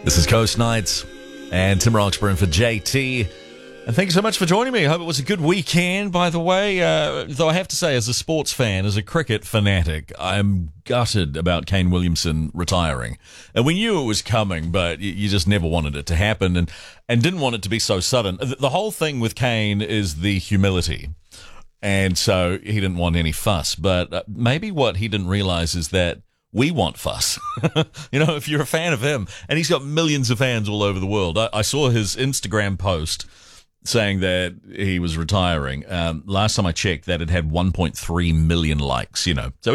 This is Coast Nights and Tim Roxburgh for JT. And thank you so much for joining me. I hope it was a good weekend, by the way. Though I have to say, as a sports fan, as a cricket fanatic, I'm gutted about Kane Williamson retiring. And we knew it was coming, but you just never wanted it to happen and didn't want it to be so sudden. The whole thing with Kane is the humility. And so he didn't want any fuss. But maybe what he didn't realize is that we want fuss. You know, if you're a fan of him, and he's got millions of fans all over the world. I saw his Instagram post saying that he was retiring. Last time I checked, that it had 1.3 million likes, you know. So